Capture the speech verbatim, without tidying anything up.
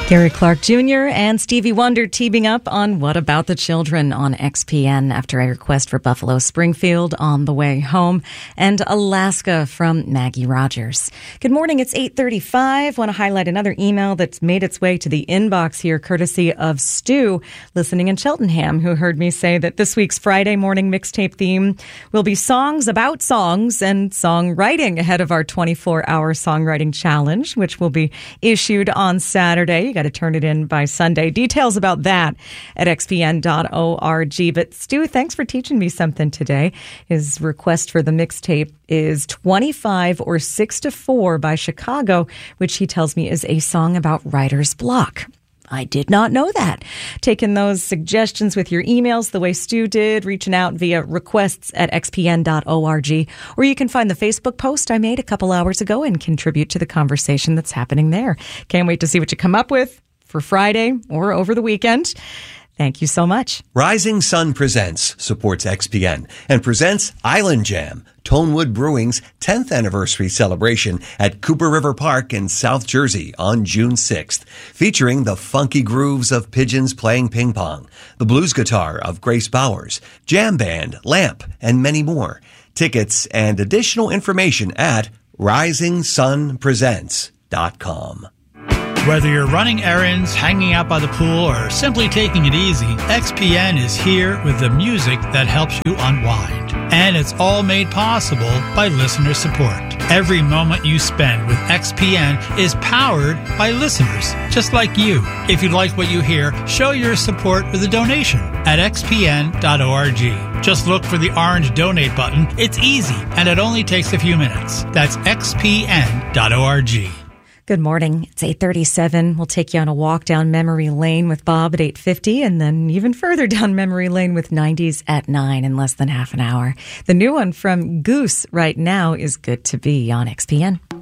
Gary Clark Junior and Stevie Wonder teaming up on What About the Children on X P N after a request for Buffalo Springfield on the way home, and Alaska from Maggie Rogers. Good morning, it's eight thirty-five. Want to highlight another email that's made its way to the inbox here, courtesy of Stu, listening in Cheltenham, who heard me say that this week's Friday morning mixtape theme will be songs about songs and songwriting ahead of our twenty-four hour songwriting challenge, which will be issued on Saturday. You got to turn it in by Sunday. Details about that at x p n dot org. But Stu, thanks for teaching me something today. His request for the mixtape is twenty-five or six to four by Chicago, which he tells me is a song about writer's block. I did not know that. Taking those suggestions with your emails the way Stu did, reaching out via requests at x p n dot org, or you can find the Facebook post I made a couple hours ago and contribute to the conversation that's happening there. Can't wait to see what you come up with for Friday or over the weekend. Thank you so much. Rising Sun Presents supports X P N and presents Island Jam, Tonewood Brewing's tenth anniversary celebration at Cooper River Park in South Jersey on June sixth, featuring the funky grooves of pigeons playing ping pong, the blues guitar of Grace Bowers, jam band, lamp, and many more. Tickets and additional information at rising sun presents dot com. Whether you're running errands, hanging out by the pool, or simply taking it easy, X P N is here with the music that helps you unwind. And it's all made possible by listener support. Every moment you spend with X P N is powered by listeners just like you. If you like what you hear, show your support with a donation at x p n dot org. Just look for the orange donate button. It's easy, and it only takes a few minutes. That's x p n dot org. Good morning. It's eight thirty-seven. We'll take you on a walk down memory lane with Bob at eight fifty, and then even further down memory lane with nineties at nine in less than half an hour. The new one from Goose right now is Good to Be on X P N.